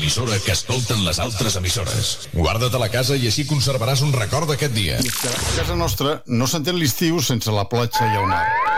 l'emissora que escolten les altres emissores. Guarda't a la casa i així conservaràs un record d'aquest dia. A casa nostra no s'entén l'estiu sense la platja i el mar.